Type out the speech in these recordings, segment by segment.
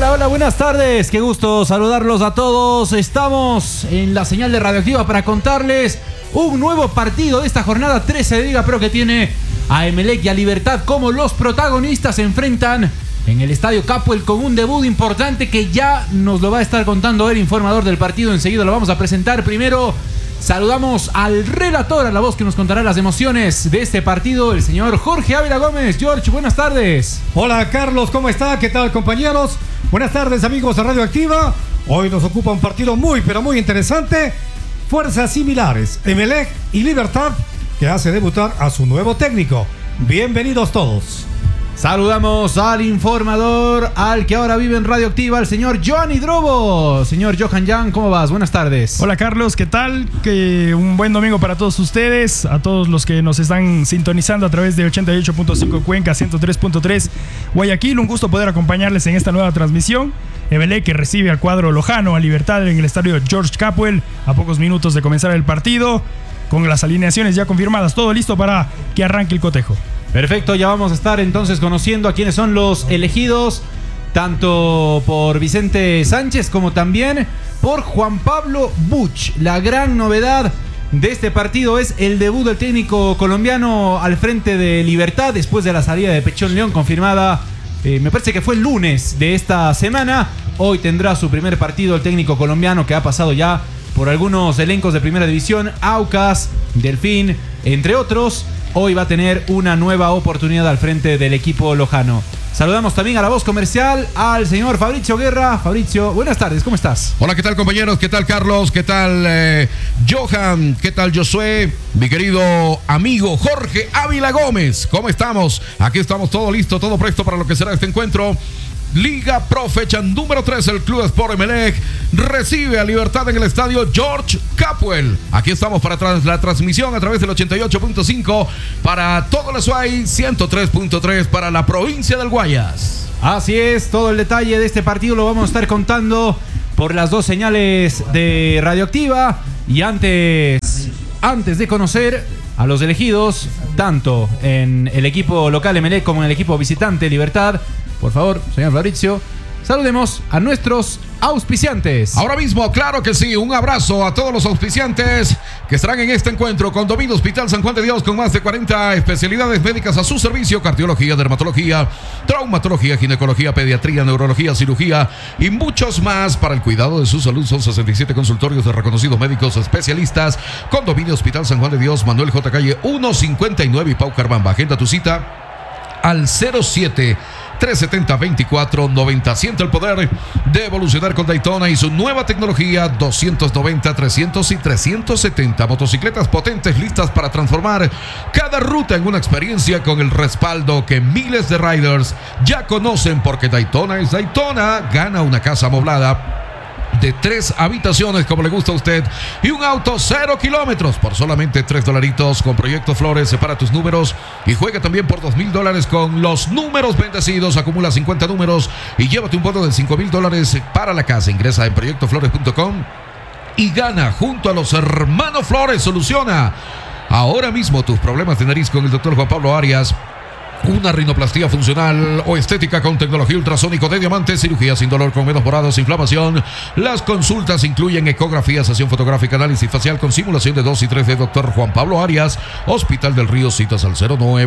Hola, hola, buenas tardes. Qué gusto saludarlos a todos. Estamos en la señal de Radioactiva para contarles un nuevo partido de esta jornada 13 de Liga Pro que tiene a Emelec y a Libertad como los protagonistas. Se enfrentan en el Estadio Capuel con un debut importante que ya nos lo va a estar contando el informador del partido. Enseguida lo vamos a presentar. Primero saludamos al relator, a la voz que nos contará las emociones de este partido, el señor Jorge Ávila Gómez. George, buenas tardes. Hola Carlos, ¿cómo está? ¿Qué tal, compañeros? Buenas tardes, amigos de Radioactiva. Hoy nos ocupa un partido muy, pero muy interesante. Fuerzas similares, Emelec y Libertad, que hace debutar a su nuevo técnico. Bienvenidos todos. Saludamos al informador, al que ahora vive en Radioactiva, al señor Johan Hidrobo. Señor Johan Jan, ¿cómo vas? Buenas tardes. Hola Carlos, ¿qué tal? Un buen domingo para todos ustedes, a todos los que nos están sintonizando a través de 88.5 Cuenca, 103.3 Guayaquil. Un gusto poder acompañarles en esta nueva transmisión. Emelec que recibe al cuadro lojano, a Libertad en el estadio George Capuel, a pocos minutos de comenzar el partido, con las alineaciones ya confirmadas, todo listo para que arranque el cotejo. Perfecto, ya vamos a estar entonces conociendo a quiénes son los elegidos, tanto por Vicente Sánchez como también por Juan Pablo Buch. La gran novedad de este partido es el debut del técnico colombiano al frente de Libertad después de la salida de Pechón León confirmada, me parece que fue el lunes de esta semana. Hoy tendrá su primer partido el técnico colombiano, que ha pasado ya por algunos elencos de primera división, Aucas, Delfín, entre otros. Hoy va a tener una nueva oportunidad al frente del equipo lojano. Saludamos también a la voz comercial, al señor Fabricio Guerra. Fabricio, buenas tardes, ¿cómo estás? Hola, ¿qué tal, compañeros? ¿Qué tal, Carlos? ¿Qué tal, Johan? ¿Qué tal, Josué? Mi querido amigo Jorge Ávila Gómez, ¿cómo estamos? Aquí estamos, todo listo, todo presto para lo que será este encuentro. Liga Pro, fecha número 3, el Club Sport Emelec recibe a Libertad en el estadio George Capuel. Aquí estamos para la transmisión a través del 88.5 para todo el Azuay, 103.3 para la provincia del Guayas. Así es, todo el detalle de este partido lo vamos a estar contando por las dos señales de Radioactiva. Y antes de conocer a los elegidos, tanto en el equipo local Emelec como en el equipo visitante Libertad, por favor, señor Fabricio, saludemos a nuestros auspiciantes. Ahora mismo, claro que sí, un abrazo a todos los auspiciantes que estarán en este encuentro. Condominio Hospital San Juan de Dios, con más de 40 especialidades médicas a su servicio: cardiología, dermatología, traumatología, ginecología, pediatría, neurología, cirugía y muchos más para el cuidado de su salud. Son 67 consultorios de reconocidos médicos especialistas. Condominio Hospital San Juan de Dios, Manuel J. Calle 159 y Pau Carbamba. Agenda tu cita al 07-370-2490. Siente el poder de evolucionar con Daytona y su nueva tecnología 290, 300 y 370. Motocicletas potentes listas para transformar cada ruta en una experiencia, con el respaldo que miles de riders ya conocen, porque Daytona es Daytona. Gana una casa amoblada de 3 habitaciones como le gusta a usted y un auto 0 kilómetros por solamente $3 con Proyecto Flores. Separa tus números y juega también por $2,000 con los números bendecidos. Acumula 50 números y llévate un bono de $5,000 para la casa. Ingresa en proyectoflores.com y gana junto a los hermanos Flores. Soluciona ahora mismo tus problemas de nariz con el doctor Juan Pablo Arias. Una rinoplastia funcional o estética con tecnología ultrasónico de diamante, cirugía sin dolor, con menos morados, inflamación. Las consultas incluyen ecografía, sesión fotográfica, análisis facial con simulación de 2 y 3D. Doctor Juan Pablo Arias, Hospital del Río. Citas al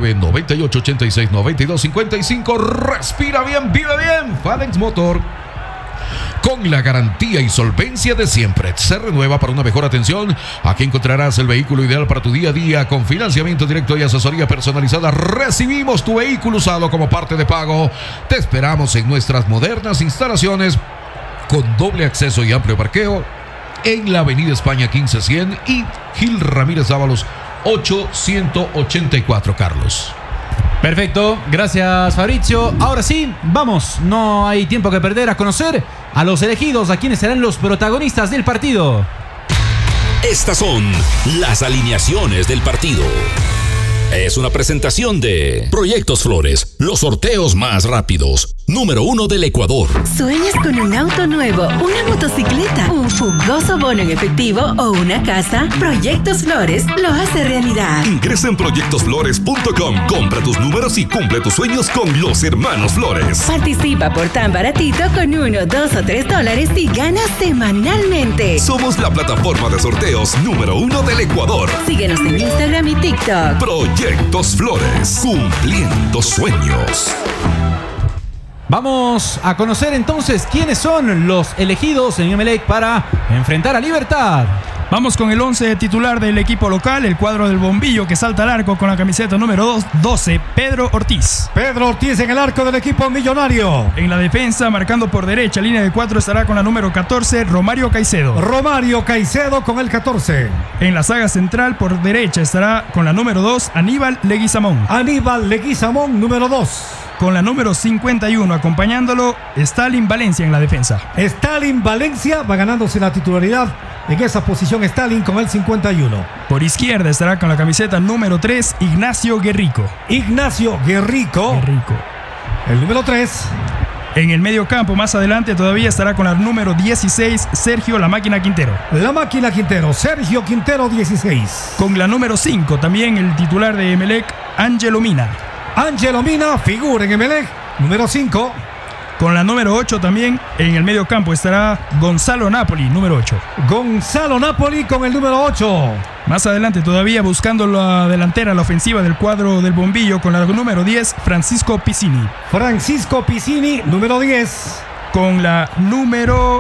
09-9886-9255. Respira bien, vive bien. Fanex Motor, con la garantía y solvencia de siempre. Se renueva para una mejor atención. Aquí encontrarás el vehículo ideal para tu día a día, con financiamiento directo y asesoría personalizada. Recibimos tu vehículo usado como parte de pago. Te esperamos en nuestras modernas instalaciones con doble acceso y amplio parqueo en la avenida España 1500 y Gil Ramírez Dávalos 884, Carlos. Perfecto, gracias Fabricio. Ahora sí, vamos, no hay tiempo que perder, a conocer a los elegidos, a quienes serán los protagonistas del partido. Estas son las alineaciones del partido. Es una presentación de Proyectos Flores, los sorteos más rápidos. número 1 del Ecuador. ¿Sueñas con un auto nuevo, una motocicleta, un jugoso bono en efectivo o una casa? Proyectos Flores lo hace realidad. Ingresa en proyectosflores.com, compra tus números y cumple tus sueños con los hermanos Flores. Participa por tan baratito con $1, $2 o $3 y gana semanalmente. Somos la plataforma de sorteos número 1 del Ecuador. Síguenos en Instagram y TikTok. Proyectos Flores, cumpliendo sueños. Vamos a conocer entonces quiénes son los elegidos en Emelec para enfrentar a Libertad. Vamos con el 11 titular del equipo local, el cuadro del Bombillo que salta al arco con la camiseta número 12, Pedro Ortiz. Pedro Ortiz en el arco del equipo millonario. En la defensa, marcando por derecha, línea de 4, estará con la número 14, Romario Caicedo. Romario Caicedo con el 14. En la saga central, por derecha, estará con la número 2, Aníbal Leguizamón. Aníbal Leguizamón, número 2. Con la número 51, acompañándolo, Stalin Valencia en la defensa. Stalin Valencia va ganándose la titularidad en esa posición. Stalin con el 51. Por izquierda estará con la camiseta número 3, Ignacio Guerrico. Ignacio Guerrico. El número 3. En el medio campo, más adelante, todavía estará con la número 16, Sergio La Máquina Quintero. La Máquina Quintero, Sergio Quintero, 16. Con la número 5, también el titular de Emelec, Ángelo Mina. Ángelo Mina, figura en Emelec, número 5. Con la número 8 también en el medio campo estará Gonzalo Napoli, número 8. Gonzalo Napoli con el número 8. Más adelante todavía buscando la delantera, la ofensiva del cuadro del Bombillo con la número 10, Francisco Piccini. Francisco Piccini, número 10. Con la número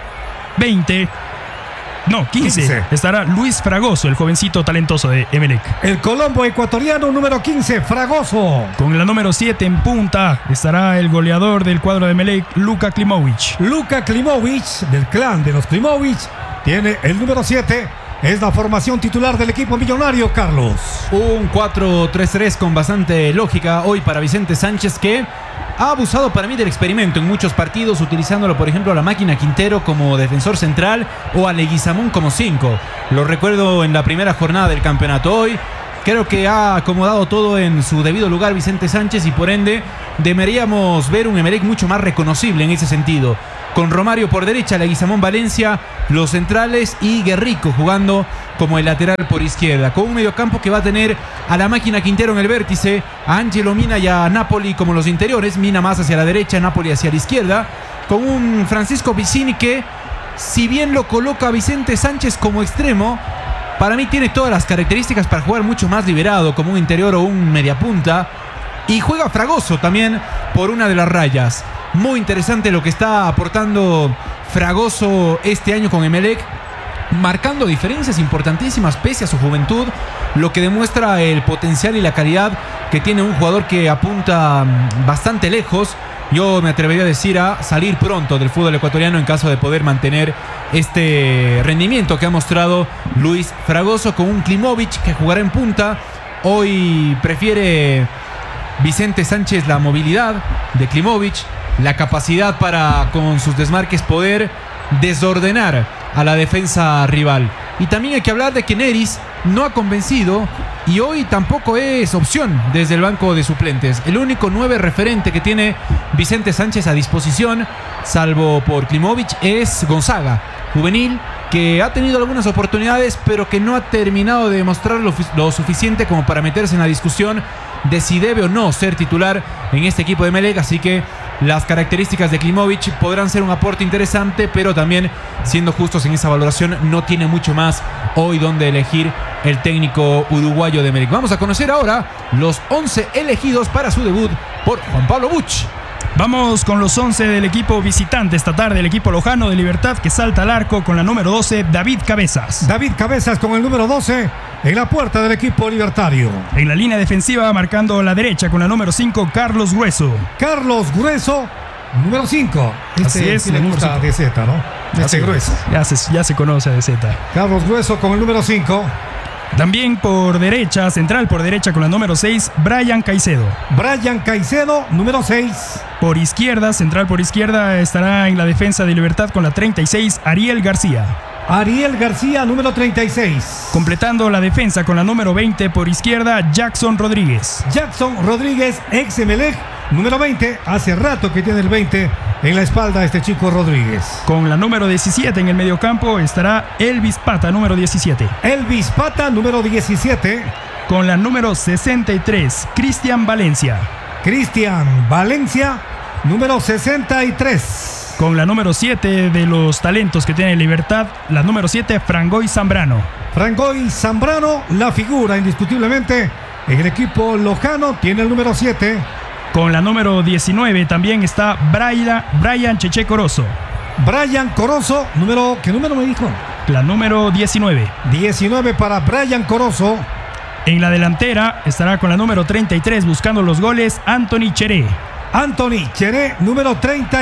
15. Estará Luis Fragoso, el jovencito talentoso de Emelec. El colombo ecuatoriano, número 15, Fragoso. Con la número 7 en punta estará el goleador del cuadro de Emelec, Luka Klimovic. Luka Klimovic, del clan de los Klimovic, tiene el número 7. Es la formación titular del equipo millonario, Carlos. Un 4-3-3 con bastante lógica hoy para Vicente Sánchez, que ha abusado para mí del experimento en muchos partidos, utilizándolo, por ejemplo, a La Máquina Quintero como defensor central o a Leguizamón como 5. Lo recuerdo en la primera jornada del campeonato. Hoy creo que ha acomodado todo en su debido lugar Vicente Sánchez y por ende deberíamos ver un Emelec mucho más reconocible en ese sentido. Con Romario por derecha, Leguizamón Valencia, los centrales y Guerrico jugando como el lateral por izquierda. Con un mediocampo que va a tener a La Máquina Quintero en el vértice, a Ángelo Mina y a Napoli como los interiores. Mina más hacia la derecha, Napoli hacia la izquierda. Con un Francisco Piccini que, si bien lo coloca a Vicente Sánchez como extremo, para mí tiene todas las características para jugar mucho más liberado, como un interior o un mediapunta. Y juega Fragoso también por una de las rayas. Muy interesante lo que está aportando Fragoso este año con Emelec, marcando diferencias importantísimas pese a su juventud, lo que demuestra el potencial y la calidad que tiene un jugador que apunta bastante lejos. Yo me atrevería a decir a salir pronto del fútbol ecuatoriano en caso de poder mantener este rendimiento que ha mostrado Luis Fragoso, con un Klimovic que jugará en punta. Hoy prefiere Vicente Sánchez la movilidad de Klimovic, la capacidad para, con sus desmarques, poder desordenar a la defensa rival. Y también hay que hablar de que Neris no ha convencido y hoy tampoco es opción desde el banco de suplentes. El único 9 referente que tiene Vicente Sánchez a disposición, salvo por Klimovic, es Gonzaga, juvenil, que ha tenido algunas oportunidades pero que no ha terminado de demostrar lo suficiente como para meterse en la discusión de si debe o no ser titular en este equipo de Emelec. Así que las características de Klimovic podrán ser un aporte interesante, pero también, siendo justos en esa valoración, no tiene mucho más hoy donde elegir el técnico uruguayo de Emelec. Vamos a conocer ahora los 11 elegidos para su debut por Juan Pablo Buch. Vamos con los 11 del equipo visitante esta tarde, el equipo lojano de Libertad, que salta al arco con la número 12, David Cabezas. David Cabezas con el número 12 en la puerta del equipo libertario. En la línea defensiva, marcando la derecha con la número 5, Carlos Grueso. Carlos Grueso, número 5. Así es, sí le gusta de Z, ¿no? Este Grueso. Ya se conoce de Z. Carlos Grueso con el número 5. También por derecha, central por derecha con la número 6, Brian Caicedo. Brian Caicedo, número 6. Por izquierda, central por izquierda, estará en la defensa de Libertad con la 36, Ariel García. Ariel García, número 36. Completando la defensa con la número 20 por izquierda, Jackson Rodríguez. Jackson Rodríguez, ex Emelec, Número 20, hace rato que tiene el 20 en la espalda este chico Rodríguez. Con la número 17 en el mediocampo estará Elvis Pata, número 17. Elvis Pata, número 17. Con la número 63, Cristian Valencia. Cristian Valencia, número 63. Con la número 7 de los talentos que tiene Libertad, la número 7, Frangoy Zambrano. Frangoy Zambrano, la figura indiscutiblemente en el equipo lojano, tiene el número 7. Con la número 19 también está Brian Cheche Corozo. Brian Corozo, ¿qué número me dijo? La número 19. 19 para Brian Corozo. En la delantera estará con la número 33 buscando los goles Anthony Cheré. Anthony Cheré, número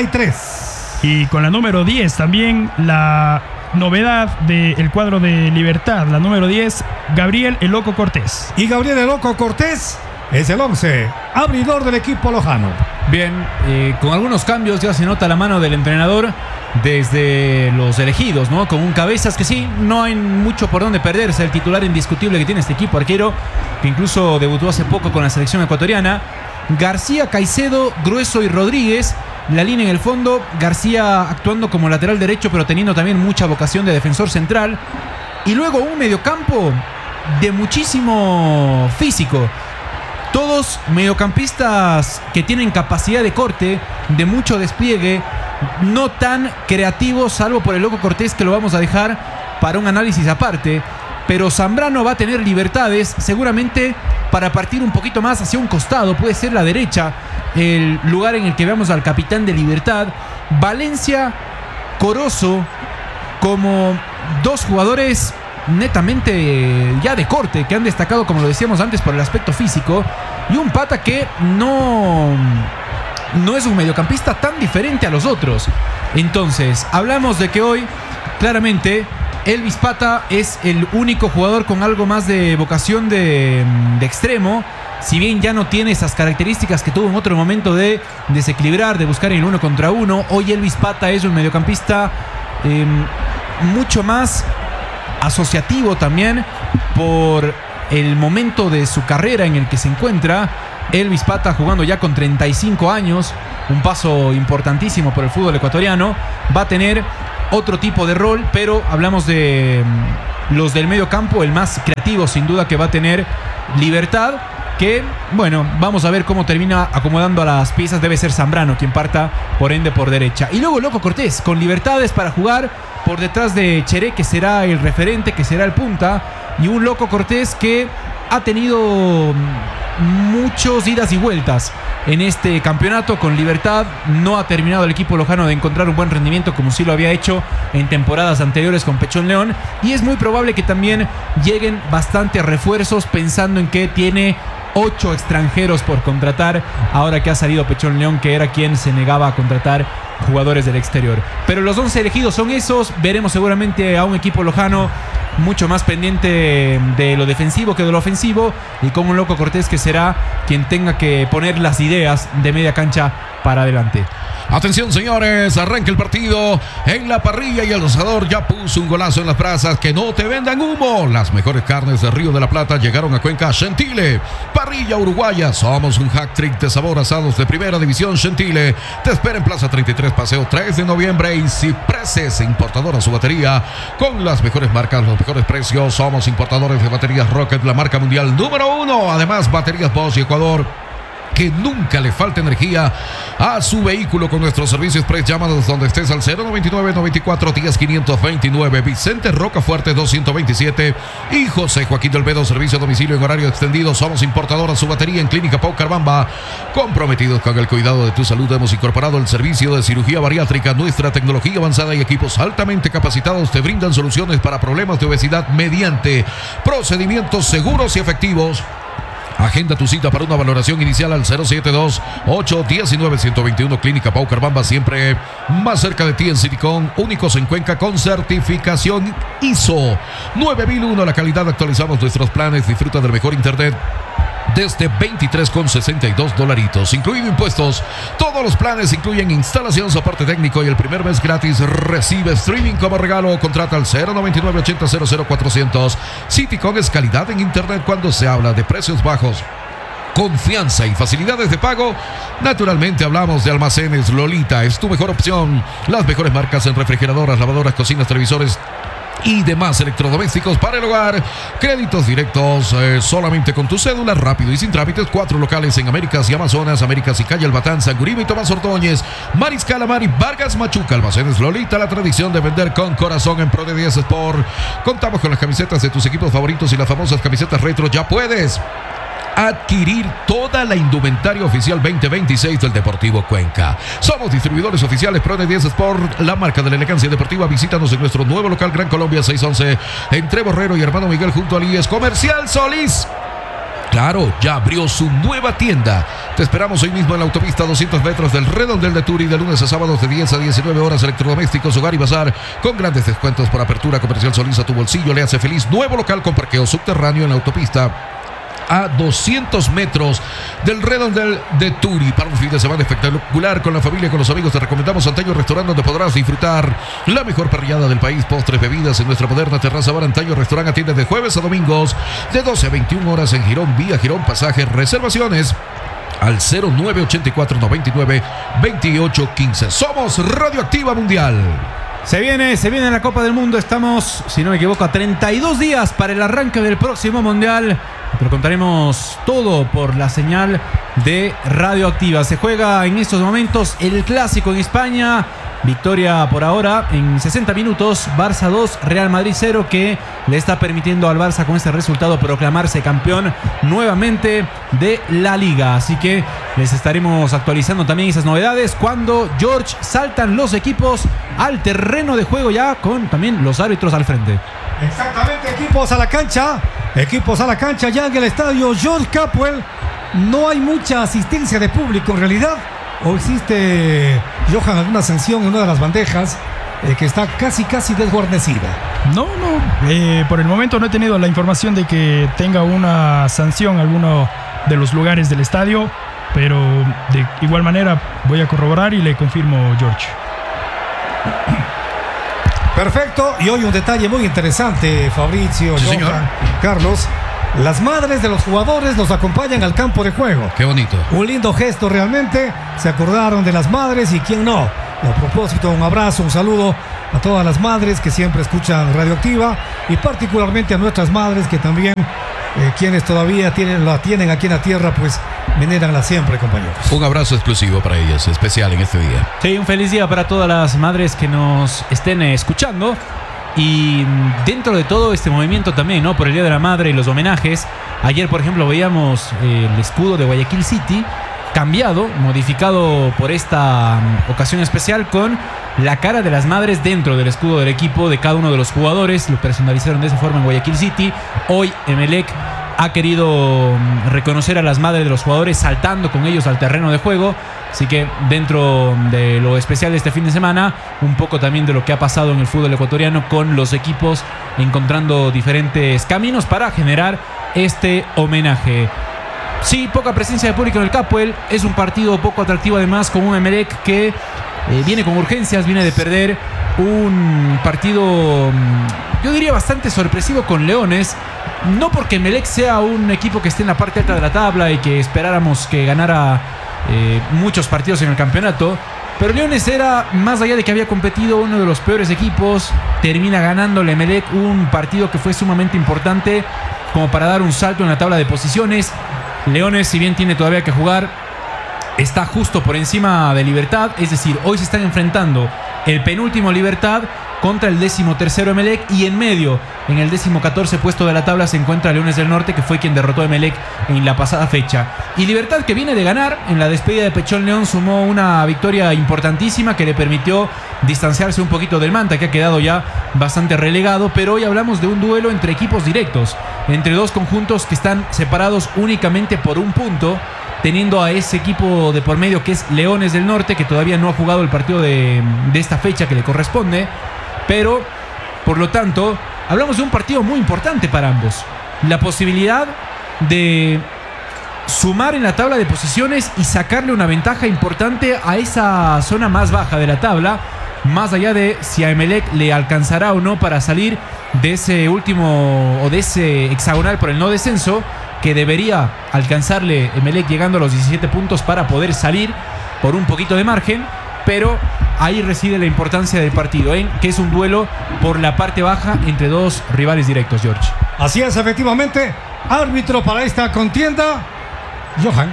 33. Y con la número 10 también la novedad del cuadro de Libertad, la número 10, Gabriel El Loco Cortés. Y Gabriel El Loco Cortés es el 11, abridor del equipo lojano. Bien, con algunos cambios ya se nota la mano del entrenador desde los elegidos, ¿no? Con un Cabezas que sí, no hay mucho por donde perderse, el titular indiscutible que tiene este equipo, arquero, que incluso debutó hace poco con la selección ecuatoriana. García, Caicedo, Grueso y Rodríguez, la línea en el fondo, García actuando como lateral derecho pero teniendo también mucha vocación de defensor central. Y luego un mediocampo de muchísimo físico. Todos mediocampistas que tienen capacidad de corte, de mucho despliegue, no tan creativos, salvo por el Loco Cortés, que lo vamos a dejar para un análisis aparte. Pero Zambrano va a tener libertades, seguramente para partir un poquito más hacia un costado, puede ser la derecha, el lugar en el que veamos al capitán de Libertad. Valencia, Corozo, como dos jugadores netamente ya de corte, que han destacado, como lo decíamos antes, por el aspecto físico, y un Pata que no es un mediocampista tan diferente a los otros. Entonces, hablamos de que hoy, claramente, Elvis Pata es el único jugador con algo más de vocación de extremo. Si bien ya no tiene esas características que tuvo en otro momento de desequilibrar, de buscar en el 1 contra 1, hoy Elvis Pata es un mediocampista mucho más asociativo también por el momento de su carrera en el que se encuentra. Elvis Pata jugando ya con 35 años, un paso importantísimo por el fútbol ecuatoriano. Va a tener otro tipo de rol, pero hablamos de los del medio campo, el más creativo sin duda que va a tener Libertad, que bueno, vamos a ver cómo termina acomodando a las piezas. Debe ser Zambrano quien parta por ende por derecha, y luego Loco Cortés con libertades para jugar por detrás de Cheré, que será el referente, que será el punta, y un Loco Cortés que ha tenido muchos idas y vueltas en este campeonato con Libertad. No ha terminado el equipo lojano de encontrar un buen rendimiento como sí lo había hecho en temporadas anteriores con Pechón León, y es muy probable que también lleguen bastantes refuerzos, pensando en que tiene 8 extranjeros por contratar ahora que ha salido Pechón León, que era quien se negaba a contratar jugadores del exterior. Pero los 11 elegidos son esos. Veremos seguramente a un equipo lojano mucho más pendiente de lo defensivo que de lo ofensivo, y con un Loco Cortés que será quien tenga que poner las ideas de media cancha para adelante. Atención, señores, arranca el partido en la parrilla y el asador ya puso un golazo en las brasas. Que no te vendan humo. Las mejores carnes de Río de la Plata llegaron a Cuenca. Gentile, parrilla uruguaya. Somos un hack trick de sabor, asados de primera división. Gentile te espera en Plaza 33, Paseo 3 de Noviembre. Y Cipreses, importadora su batería con las mejores marcas, los mejores precios. Somos importadores de baterías Rocket, la marca mundial número 1. Además, baterías Bosch y Ecuador. Que nunca le falte energía a su vehículo con nuestros servicios express. Llámanos donde estés al 099-94-10-529. Vicente Rocafuerte 227 y José Joaquín del Bedo, servicio a domicilio en horario extendido. Somos importadora su batería en Clínica Paucarbamba. Comprometidos con el cuidado de tu salud, hemos incorporado el servicio de cirugía bariátrica. Nuestra tecnología avanzada y equipos altamente capacitados te brindan soluciones para problemas de obesidad mediante procedimientos seguros y efectivos. Agenda tu cita para una valoración inicial al 072-819-121. Clínica Paucarbamba, siempre más cerca de ti en Citicón. Únicos en Cuenca con certificación ISO 9001. La calidad, actualizamos nuestros planes. Disfruta del mejor internet desde $23,62, incluido impuestos. Todos los planes incluyen instalación, soporte técnico y el primer mes gratis. Recibe streaming como regalo. Contrata al 099-80-00-400. Citicón es calidad en internet cuando se habla de precios bajos. confianza y facilidades de pago. Naturalmente hablamos de Almacenes Lolita. Es tu mejor opción. Las mejores marcas en refrigeradoras, lavadoras, cocinas, televisores y demás electrodomésticos para el hogar. Créditos directos solamente con tu cédula, rápido y sin trámites. 4 locales en Américas y Amazonas, Américas y Calle Albatán, San Guribe y Tomás Ordóñez, Mariscal Amari, Vargas, Machuca. Almacenes Lolita, la tradición de vender con corazón en Pro de 10 Sport. Contamos con las camisetas de tus equipos favoritos y las famosas camisetas retro. Ya puedes adquirir toda la indumentaria oficial 2026 del Deportivo Cuenca. Somos distribuidores oficiales Pro de 10 Sport, la marca de la elegancia deportiva. Visítanos en nuestro nuevo local Gran Colombia 611 entre Borrero y Hermano Miguel junto al IES Comercial Solís. Claro, ya abrió su nueva tienda. Te esperamos hoy mismo en la autopista 200 metros del Redondel de Turi, de lunes a sábados de 10 a 19 horas. Electrodomésticos, hogar y bazar con grandes descuentos por apertura. Comercial Solís, a tu bolsillo le hace feliz. Nuevo local con parqueo subterráneo en la autopista a 200 metros del Redondel de Turi. Para un fin de semana espectacular con la familia, con los amigos, te recomendamos Antaño Restaurante, donde podrás disfrutar la mejor parrillada del país, postres, bebidas en nuestra moderna terraza bar. Antaño Restaurante atiende de jueves a domingos de 12 a 21 horas en Girón, vía Girón Pasaje. Reservaciones al 0984 99 28 15. Somos Radioactiva Mundial. Se viene la Copa del Mundo. Estamos, si no me equivoco, a 32 días para el arranque del próximo Mundial. Te lo contaremos todo por la señal de Radioactiva. Se juega en estos momentos el clásico en España. Victoria por ahora en 60 minutos. Barça 2, Real Madrid 0, que le está permitiendo al Barça con este resultado proclamarse campeón nuevamente de la Liga. Así que les estaremos actualizando también esas novedades cuando, George, saltan los equipos al terreno de juego ya con también los árbitros al frente. Exactamente, equipos a la cancha ya en el estadio George Capwell. No hay mucha asistencia de público en realidad. ¿O existe, Johan, alguna sanción en una de las bandejas que está casi desguarnecida? No, por el momento no he tenido la información de que tenga una sanción alguno de los lugares del estadio, pero de igual manera voy a corroborar y le confirmo, George. Perfecto, y hoy un detalle muy interesante, Fabricio, sí, Johan, señor. Carlos. Las madres de los jugadores los acompañan al campo de juego. Qué bonito. Un lindo gesto realmente. Se acordaron de las madres y quién no. Y a propósito, un abrazo, un saludo a todas las madres que siempre escuchan Radioactiva y particularmente a nuestras madres que también, quienes todavía la tienen aquí en la tierra, pues venéranla siempre, compañeros. Un abrazo exclusivo para ellas, especial en este día. Sí, un feliz día para todas las madres que nos estén escuchando. Y dentro de todo este movimiento también, ¿no? Por el Día de la Madre y los homenajes. Ayer, por ejemplo, veíamos el escudo de Guayaquil City cambiado, modificado por esta ocasión especial con la cara de las madres dentro del escudo del equipo de cada uno de los jugadores. Lo personalizaron de esa forma en Guayaquil City. Hoy Emelec ha querido reconocer a las madres de los jugadores saltando con ellos al terreno de juego. Así que dentro de lo especial de este fin de semana, un poco también de lo que ha pasado en el fútbol ecuatoriano con los equipos encontrando diferentes caminos para generar este homenaje. Sí, poca presencia de público en el Capwell. Es un partido poco atractivo además con un Emelec que viene con urgencias, viene de perder un partido, yo diría, bastante sorpresivo con Leones. No porque Emelec sea un equipo que esté en la parte alta de la tabla y que esperáramos que ganara muchos partidos en el campeonato, pero Leones era, más allá de que había competido, uno de los peores equipos. Termina ganándole a Emelec un partido que fue sumamente importante como para dar un salto en la tabla de posiciones. Leones, si bien tiene todavía que jugar, está justo por encima de Libertad. Es decir, hoy se están enfrentando el penúltimo Libertad contra el 13º Emelec, y en medio, en el 14º puesto de la tabla, se encuentra Leones del Norte, que fue quien derrotó a Emelec en la pasada fecha. Y Libertad, que viene de ganar en la despedida de Pechón León, sumó una victoria importantísima que le permitió distanciarse un poquito del Manta, que ha quedado ya bastante relegado. Pero hoy hablamos de un duelo entre equipos directos, entre dos conjuntos que están separados únicamente por un punto, teniendo a ese equipo de por medio que es Leones del Norte, que todavía no ha jugado el partido de esta fecha que le corresponde. Pero, por lo tanto, hablamos de un partido muy importante para ambos. La posibilidad de sumar en la tabla de posiciones y sacarle una ventaja importante a esa zona más baja de la tabla, más allá de si a Emelec le alcanzará o no para salir de ese último o de ese hexagonal por el no descenso, que debería alcanzarle Emelec llegando a los 17 puntos para poder salir por un poquito de margen, pero ahí reside la importancia del partido, que es un duelo por la parte baja entre dos rivales directos, George. Así es, efectivamente. Árbitro para esta contienda, Johan.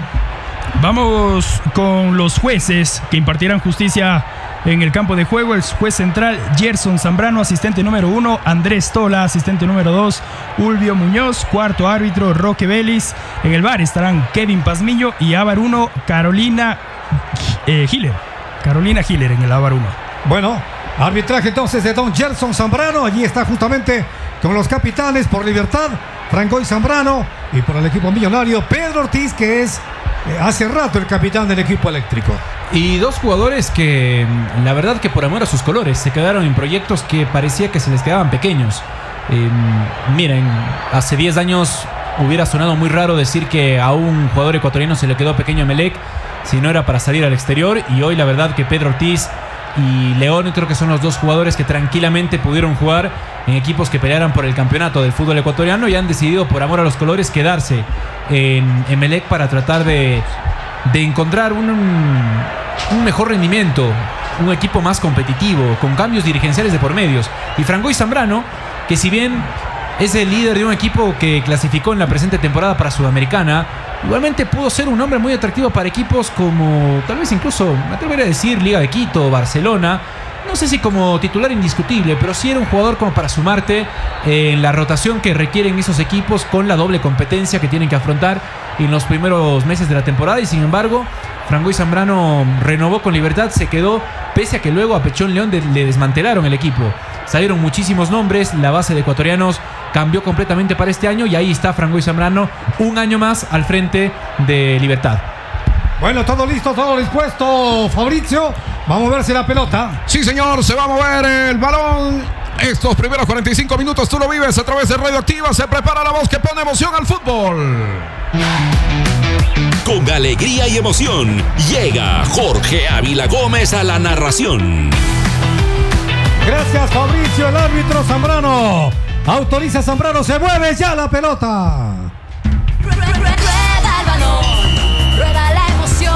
Vamos con los jueces que impartirán justicia en el campo de juego. El juez central, Gerson Zambrano. Asistente número 1, Andrés Tola. Asistente número 2, Ulvio Muñoz. Cuarto árbitro, Roque Vélez. En el VAR estarán Kevin Pazmiño y Ávar 1, Carolina Hiller. Carolina Hiller en el Ávar 1. Bueno, arbitraje entonces de don Gerson Zambrano. Allí está justamente con los capitanes por Libertad, Frangoy Zambrano, y por el equipo millonario, Pedro Ortiz, que es hace rato el capitán del equipo eléctrico. Y dos jugadores que, la verdad que por amor a sus colores, se quedaron en proyectos que parecía que se les quedaban pequeños. Miren, hace 10 años hubiera sonado muy raro decir que a un jugador ecuatoriano se le quedó pequeño Emelec si no era para salir al exterior, y hoy la verdad que Pedro Ortiz y León creo que son los dos jugadores que tranquilamente pudieron jugar en equipos que pelearan por el campeonato del fútbol ecuatoriano y han decidido por amor a los colores quedarse en Emelec para tratar de encontrar un mejor rendimiento, un equipo más competitivo, con cambios dirigenciales de por medios. Y Frangoy Zambrano, que si bien es el líder de un equipo que clasificó en la presente temporada para Sudamericana, igualmente pudo ser un hombre muy atractivo para equipos como, tal vez incluso, me atrevería a decir, Liga de Quito, Barcelona. No sé si como titular indiscutible, pero sí era un jugador como para sumarte en la rotación que requieren esos equipos con la doble competencia que tienen que afrontar en los primeros meses de la temporada. Y sin embargo, Frangoy Zambrano renovó con Libertad, se quedó, pese a que luego a Pechón León le desmantelaron el equipo. Salieron muchísimos nombres, la base de ecuatorianos cambió completamente para este año y ahí está Frangoy Zambrano un año más al frente de Libertad. Bueno, todo listo, todo dispuesto, Fabricio. Vamos a ver si la pelota. Sí, señor, se va a mover el balón. Estos primeros 45 minutos tú lo vives a través de Radioactiva. Se prepara la voz que pone emoción al fútbol. Con alegría y emoción, llega Jorge Ávila Gómez a la narración. Gracias, Fabricio, el árbitro Zambrano. Autoriza Zambrano, se mueve ya la pelota. Rueda el balón, rueda la emoción.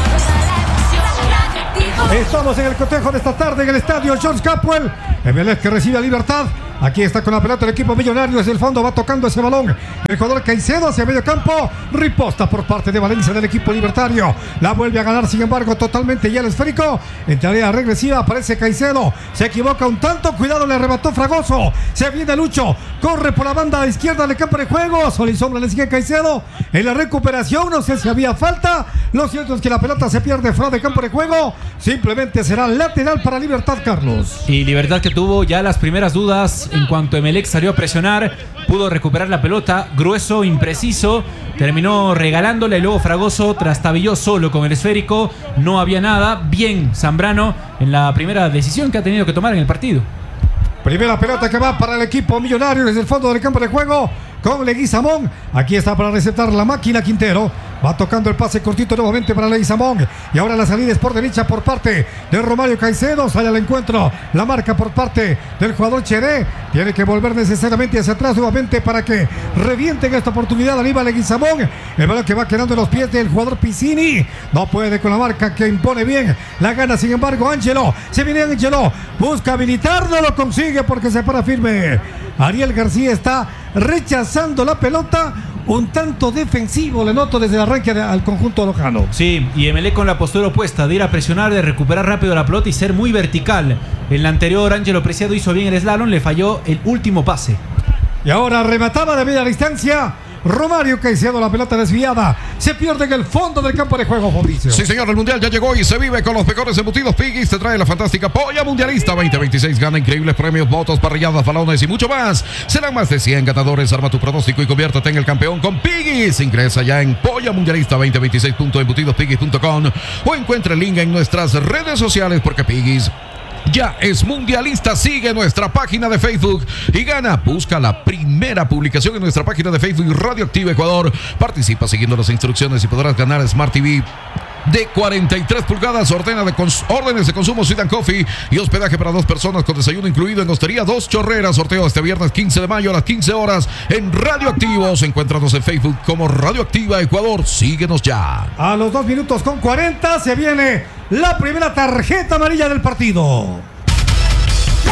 Estamos en el cotejo de esta tarde en el estadio George Capwell. Emelec que recibe a Libertad. Aquí está con la pelota el equipo millonario. Desde el fondo va tocando ese balón el jugador Caicedo hacia medio campo. Riposta por parte de Valencia del equipo libertario. La vuelve a ganar, sin embargo, totalmente ya el esférico. En tarea regresiva aparece Caicedo. Se equivoca un tanto. Cuidado, le arrebató Fragoso. Se viene Lucho. Corre por la banda izquierda del campo de juego. Sol y sombra le sigue Caicedo. En la recuperación, no sé si había falta. Lo cierto es que la pelota se pierde fuera de campo de juego. Simplemente será lateral para Libertad, Carlos. Y Libertad que tuvo ya las primeras dudas en cuanto Emelec salió a presionar, pudo recuperar la pelota, grueso, impreciso, terminó regalándole, luego Fragoso trastabilló solo con el esférico, no había nada. Bien Zambrano en la primera decisión que ha tenido que tomar en el partido. Primera pelota que va para el equipo millonario desde el fondo del campo de juego con Leguizamón. Aquí está para recetar la máquina Quintero. Va tocando el pase cortito nuevamente para Leguizamón. Y ahora la salida es por derecha por parte de Romario Caicedo. Sale al encuentro. La marca por parte del jugador Cheré. Tiene que volver necesariamente hacia atrás nuevamente para que revienten esta oportunidad. Arriba Leguizamón. El balón que va quedando en los pies del jugador Piscini. No puede con la marca que impone bien. La gana sin embargo Ángelo. Se viene Ángelo. Busca habilitar. No lo consigue porque se para firme. Ariel García está rechazando la pelota. Un tanto defensivo, le noto desde el arranque al conjunto lojano. Sí, y Emelec con la postura opuesta de ir a presionar, de recuperar rápido la pelota y ser muy vertical. En la anterior, Ángelo Preciado hizo bien el slalom, le falló el último pase. Y ahora remataba de media distancia Romario Caicedo, la pelota desviada. Se pierde en el fondo del campo de juego, Fabricio. Sí, señor, el Mundial ya llegó y se vive con los mejores embutidos. Piggy's te trae la fantástica Polla Mundialista 2026. Gana increíbles premios, votos, parrilladas, balones y mucho más. Serán más de 100 ganadores. Arma tu pronóstico y conviértete en el campeón con Piggy's. Ingresa ya en Polla Mundialista 2026.embutidospiggy's.com o encuentra el link en nuestras redes sociales porque Piggy's ya es mundialista. Sigue nuestra página de Facebook y gana. Busca la primera publicación en nuestra página de Facebook Radioactiva Ecuador. Participa siguiendo las instrucciones y podrás ganar Smart TV de 43 pulgadas, órdenes de consumo Sit & Coffee y hospedaje para 2 personas con desayuno incluido en Hostería Dos Chorreras. Sorteo este viernes 15 de mayo a las 15 horas en Radioactivos. Encuéntranos en Facebook como Radioactiva Ecuador. Síguenos ya. A los 2 minutos con 40 se viene la primera tarjeta amarilla del partido. Le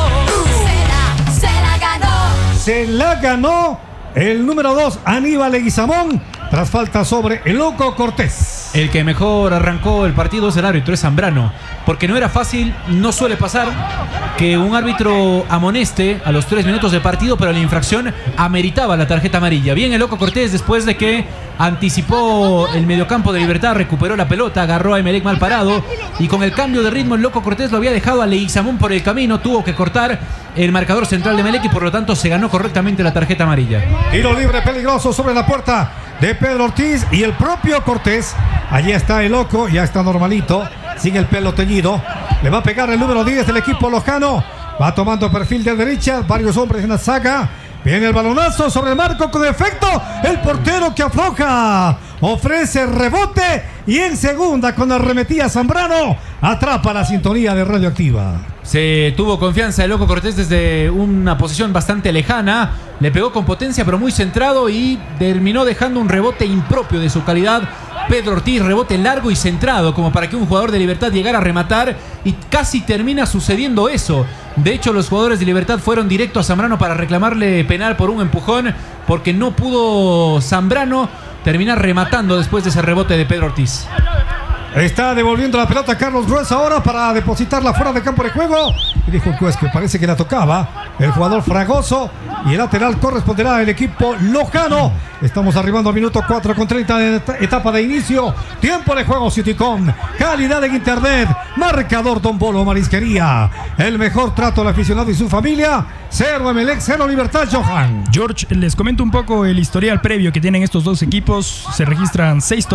pegó, se la ganó. Se la ganó el número 2, Aníbal Leguizamón, tras falta sobre el Loco Cortés. El que mejor arrancó el partido es el árbitro, es Zambrano. Porque no era fácil, no suele pasar que un árbitro amoneste a los 3 minutos de partido, pero la infracción ameritaba la tarjeta amarilla. Bien el Loco Cortés, después de que anticipó el mediocampo de Libertad, recuperó la pelota, agarró a Emelec mal parado y con el cambio de ritmo el Loco Cortés lo había dejado a Leguizamón por el camino, tuvo que cortar el marcador central de Emelec y por lo tanto se ganó correctamente la tarjeta amarilla. Tiro libre peligroso sobre la puerta de Pedro Ortiz y el propio Cortés. Allí está el Loco, ya está normalito, sigue el pelo teñido, le va a pegar el número 10 del equipo lojano, va tomando perfil de derecha, varios hombres en la saga. Viene el balonazo sobre el marco con efecto. El portero que afloja. Ofrece rebote. Y en segunda con arremetía Zambrano. Atrapa la sintonía de Radioactiva. Se tuvo confianza el Loco Cortés desde una posición bastante lejana. Le pegó con potencia pero muy centrado. Y terminó dejando un rebote impropio de su calidad. Pedro Ortiz, rebote largo y centrado como para que un jugador de Libertad llegara a rematar y casi termina sucediendo eso. De hecho, los jugadores de Libertad fueron directo a Zambrano para reclamarle penal por un empujón porque no pudo Zambrano terminar rematando después de ese rebote de Pedro Ortiz. Está devolviendo la pelota a Carlos Grueso ahora para depositarla fuera de campo de juego. Y dijo el juez que parece que la tocaba el jugador Fragoso. Y el lateral corresponderá al equipo lojano. Estamos arribando al minuto 4 con 30 de etapa de inicio. Tiempo de juego Citycom. Calidad en internet. Marcador Don Bolo Marisquería. El mejor trato al aficionado y su familia. 0 Emelec, 0 Libertad, Johan. George, les comento un poco el historial previo que tienen estos dos equipos. Se registran 6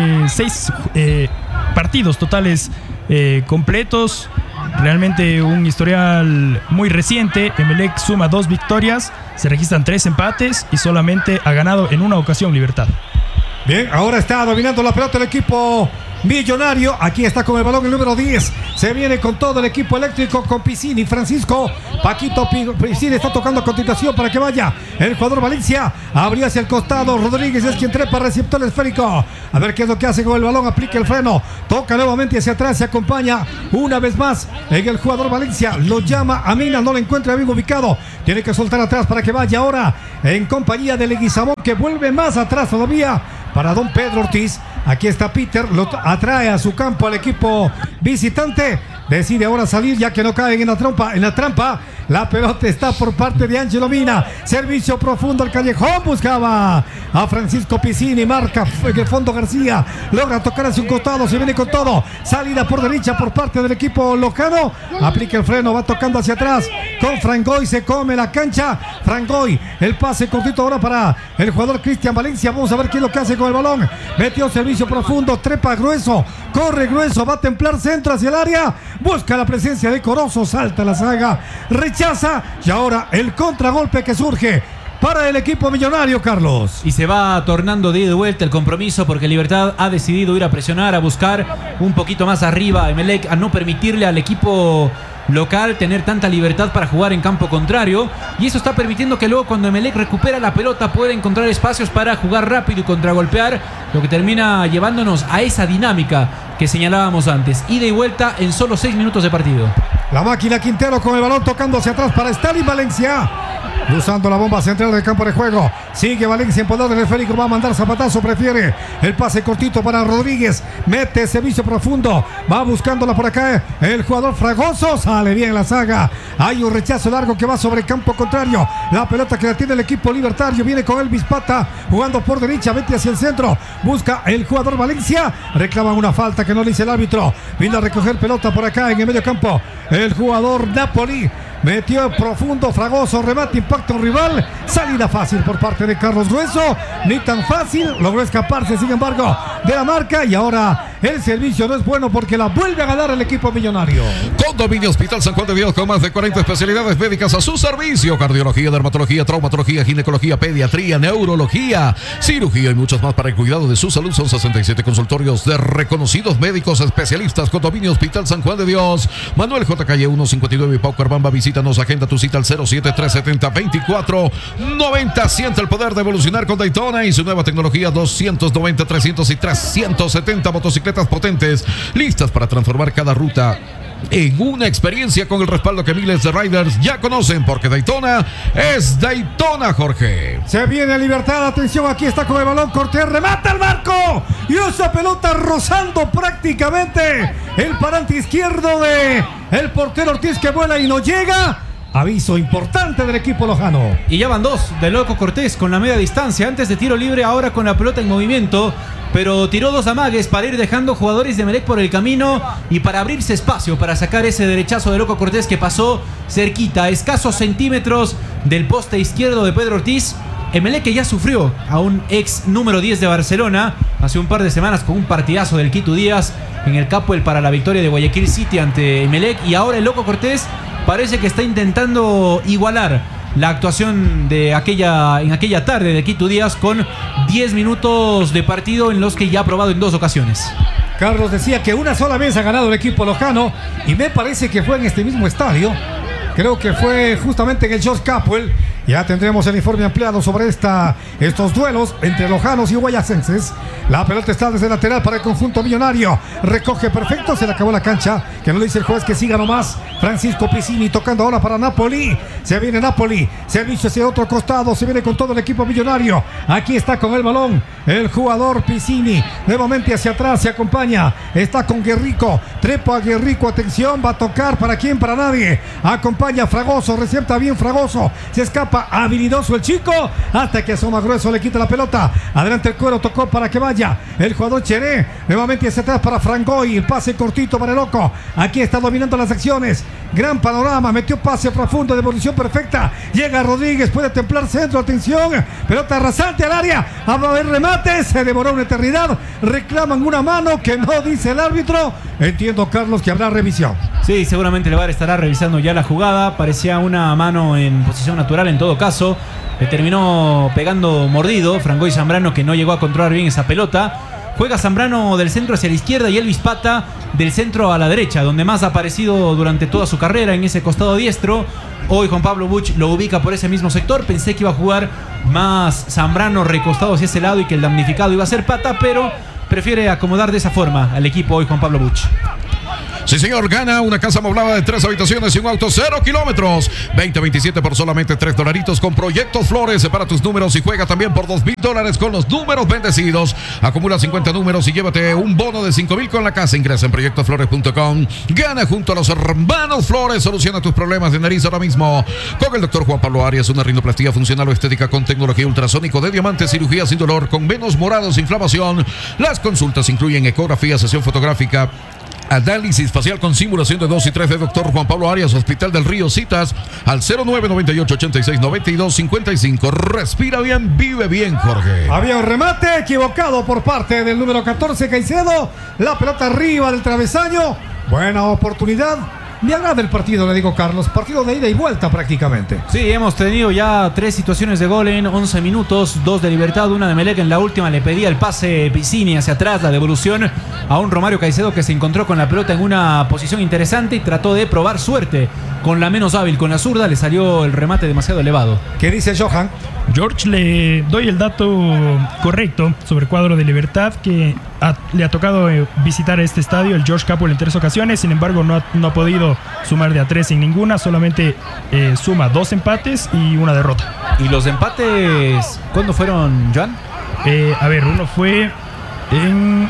partidos totales completos. Realmente un historial muy reciente. Emelec suma 2 victorias, se registran 3 empates y solamente ha ganado en una ocasión Libertad. Bien, ahora está dominando la pelota el equipo millonario. Aquí está con el balón el número 10. Se viene con todo el equipo eléctrico con Piscini, Francisco. Paquito Piscini está tocando a continuación para que vaya el jugador Valencia. Abrió hacia el costado. Rodríguez es quien trepa receptor esférico. A ver qué es lo que hace con el balón. Aplica el freno. Toca nuevamente hacia atrás. Se acompaña una vez más en el jugador Valencia. Lo llama a Mina. No lo encuentra bien ubicado. Tiene que soltar atrás para que vaya ahora en compañía de Leguizamón, que vuelve más atrás todavía para don Pedro Ortiz. Aquí está Peter, lo atrae a su campo al equipo visitante. Decide ahora salir ya que no caen en la trampa. La pelota está por parte de Ángelo Mina. Servicio profundo al callejón. Buscaba a Francisco Piscini. Marca el fondo García. Logra tocar hacia un costado. Se viene con todo. Salida por derecha por parte del equipo lojano. Aplica el freno. Va tocando hacia atrás. Con Frangoy se come la cancha. Frangoy. El pase cortito ahora para el jugador Cristian Valencia. Vamos a ver qué es lo que hace con el balón. Metió servicio profundo. Trepa Grueso. Corre Grueso. Va a templar centro hacia el área. Busca la presencia de Corozo. Salta la saga. Rechaza. Y ahora el contragolpe que surge para el equipo millonario, Carlos. Y se va tornando de ida y vuelta el compromiso porque Libertad ha decidido ir a presionar, a buscar un poquito más arriba a Emelec, a no permitirle al equipo local tener tanta libertad para jugar en campo contrario, y eso está permitiendo que luego cuando Emelec recupera la pelota pueda encontrar espacios para jugar rápido y contragolpear, lo que termina llevándonos a esa dinámica que señalábamos antes, ida y vuelta en solo 6 minutos de partido. La máquina Quintero con el balón tocando hacia atrás para Stalin Valencia. Usando la bomba central del campo de juego. Sigue Valencia en poder del esférico. Va a mandar zapatazo. Prefiere el pase cortito para Rodríguez. Mete servicio profundo. Va buscándola por acá. El jugador Fragoso. Sale bien la saga. Hay un rechazo largo que va sobre el campo contrario. La pelota que la tiene el equipo libertario. Viene con Elvis Pata. Jugando por derecha. Vete hacia el centro. Busca el jugador Valencia. Reclama una falta que no le dice el árbitro. Viene a recoger pelota por acá en el medio campo. El jugador Napoli. Metió profundo Fragoso, remate, impacta un rival. Salida fácil por parte de Carlos Grueso. Ni tan fácil, logró escaparse sin embargo de la marca. Y ahora el servicio no es bueno porque la vuelve a ganar el equipo millonario. Condominio Hospital San Juan de Dios con más de 40 especialidades médicas a su servicio. Cardiología, dermatología, traumatología, ginecología, pediatría, neurología, cirugía y muchos más para el cuidado de su salud. Son 67 consultorios de reconocidos médicos especialistas. Condominio Hospital San Juan de Dios. Manuel J. Calle 159 Paucar Bamba. Visítanos, agenda tu cita al 07370-2490. Siente el poder de evolucionar con Daytona y su nueva tecnología 290, 300 y 370 motocicletas potentes listas para transformar cada ruta en una experiencia con el respaldo que miles de riders ya conocen, porque Daytona es Daytona, Jorge. Se viene Libertad, atención, aquí está con el balón, Cortés, remata el marco y esa pelota rozando prácticamente el parante izquierdo de el portero Ortiz, que vuela y no llega. Aviso importante del equipo lojano. Y ya van dos de Loco Cortés con la media distancia. Antes de tiro libre, ahora con la pelota en movimiento. Pero tiró dos amagues para ir dejando jugadores de Emelec por el camino y para abrirse espacio para sacar ese derechazo de Loco Cortés que pasó cerquita, a escasos centímetros del poste izquierdo de Pedro Ortiz. Emelec que ya sufrió a un ex número 10 de Barcelona hace un par de semanas con un partidazo del Quito Díaz en el Capuel para la victoria de Guayaquil City ante Emelec. Y ahora el Loco Cortés parece que está intentando igualar la actuación de en aquella tarde de Quito Díaz con 10 minutos de partido en los que ya ha probado en dos ocasiones. Carlos decía que una sola vez ha ganado el equipo lojano y me parece que fue en este mismo estadio. Creo que fue justamente en el George Capwell. Ya tendremos el informe ampliado sobre estos duelos entre lojanos y guayacenses. La pelota está desde el lateral para el conjunto millonario. Recoge perfecto, se le acabó la cancha. Que no le dice el juez que siga nomás. Francisco Piccini tocando ahora para Napoli. Se viene Napoli. Servicio hacia otro costado. Se viene con todo el equipo millonario. Aquí está con el balón el jugador Piccini. Nuevamente hacia atrás se acompaña. Está con Guerrico. Trepa a Guerrico. Atención, va a tocar. ¿Para quién? Para nadie. Acompaña Fragoso. Recepta bien Fragoso. Se escapa. Habilidoso el chico, hasta que asoma grueso, le quita la pelota. Adelante el Cuero, tocó para que vaya el jugador Cheré. Nuevamente hacia atrás para Frangoy. El pase cortito para el Loco. Aquí está dominando las acciones. Gran panorama, metió pase profundo de evolución perfecta. Llega Rodríguez, puede templar centro, atención. Pelota rasante al área. Va a haber remate, se devoró una eternidad. Reclaman una mano que no dice el árbitro. Entiendo, Carlos, que habrá revisión. Sí, seguramente el VAR estará revisando ya la jugada. Parecía una mano en posición natural en todo caso. Le terminó pegando mordido Frangoy Zambrano, que no llegó a controlar bien esa pelota. Juega Zambrano del centro hacia la izquierda y Elvis Pata del centro a la derecha, donde más ha aparecido durante toda su carrera, en ese costado diestro. Hoy Juan Pablo Buch lo ubica por ese mismo sector. Pensé que iba a jugar más Zambrano recostado hacia ese lado y que el damnificado iba a ser Pata, pero prefiere acomodar de esa forma al equipo hoy Juan Pablo Buch. Sí, señor, gana una casa amoblada de 3 habitaciones y un auto 0 kilómetros. 2027 por solamente $3 con Proyectos Flores. Separa tus números y juega también por $2,000 con los números bendecidos. Acumula 50 números y llévate un bono de 5,000 con la casa. Ingresa en proyectosflores.com. Gana junto a los hermanos Flores. Soluciona tus problemas de nariz ahora mismo con el doctor Juan Pablo Arias. Una rinoplastia funcional o estética con tecnología ultrasónico de diamante, cirugía sin dolor, con menos morados, inflamación. Las consultas incluyen ecografía, sesión fotográfica, análisis facial con simulación de 2 y 3 de Dr. Juan Pablo Arias, Hospital del Río. Citas al 0998-869255. Respira bien, vive bien, Jorge. Había un remate equivocado por parte del número 14, Caicedo. La pelota arriba del travesaño. Buena oportunidad. Me agrada el partido, le digo, Carlos. Partido de ida y vuelta prácticamente. Sí, hemos tenido ya 3 situaciones de gol en 11 minutos. 2 de Libertad, una de Emelec. En la última le pedía el pase Piccini hacia atrás, la devolución a un Romario Caicedo que se encontró con la pelota en una posición interesante y trató de probar suerte con la menos hábil, con la zurda. Le salió el remate demasiado elevado. ¿Qué dice Johan? George, le doy el dato correcto sobre el cuadro de Libertad, que le ha tocado visitar este estadio, el George Capwell, en 3 ocasiones. Sin embargo, no ha podido sumar de a 3 en ninguna. Solamente suma 2 empates y una derrota. ¿Y los empates cuándo fueron, Joan? A ver, uno fue en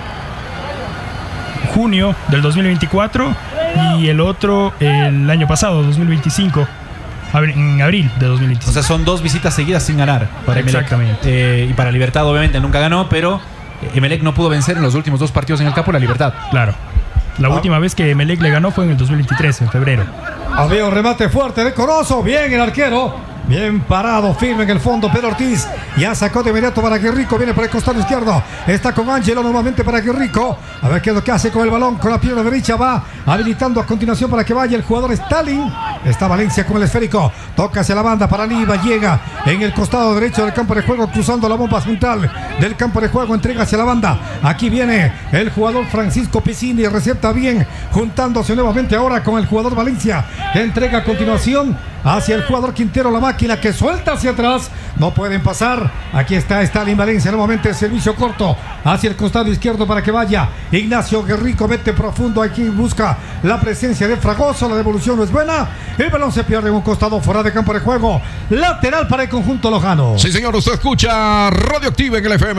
junio del 2024 y el otro el año pasado, 2025. En abril de 2025. O sea, son 2 visitas seguidas sin ganar para Emelec. Exactamente. Y para Libertad, obviamente, nunca ganó, pero Emelec no pudo vencer en los últimos 2 partidos en el campo la Libertad. Claro. La última vez que Emelec le ganó fue en el 2023, en febrero. Había un remate fuerte de Corozo. Bien el arquero. Bien parado, firme en el fondo Pedro Ortiz. Ya sacó de inmediato para Guerrico. Viene por el costado izquierdo. Está con Ángelo nuevamente para Guerrico. A ver qué es lo que hace con el balón. Con la pierna derecha va habilitando a continuación para que vaya el jugador Stalin. Está Valencia con el esférico. Toca hacia la banda para Niva. Llega en el costado derecho del campo de juego. Cruzando la bomba central del campo de juego. Entrega hacia la banda. Aquí viene el jugador Francisco Piccini. Recepta bien. Juntándose nuevamente ahora con el jugador Valencia. Entrega a continuación hacia el jugador Quintero, la máquina que suelta hacia atrás. No pueden pasar. Aquí está Stalin Valencia. Nuevamente el servicio corto hacia el costado izquierdo para que vaya Ignacio Guerrico. Mete profundo. Aquí busca la presencia de Fragoso. La devolución no es buena. El balón se pierde en un costado fuera de campo de juego. Lateral para el conjunto lojano. Sí, señor. Usted escucha Radioactiva en el FM